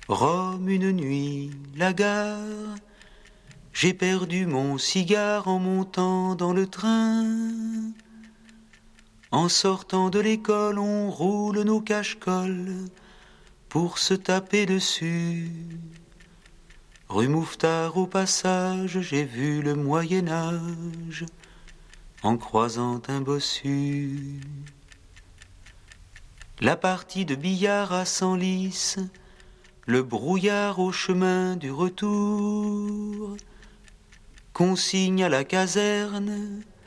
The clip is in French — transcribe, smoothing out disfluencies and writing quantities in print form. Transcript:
Rome une nuit, la gare, j'ai perdu mon cigare en montant dans le train. En sortant de l'école, on roule nos cache-cols pour se taper dessus. Rue Mouffetard au passage, j'ai vu le Moyen-Âge en croisant un bossu. La partie de billard à Senlis, le brouillard au chemin du retour, consigne à la caserne,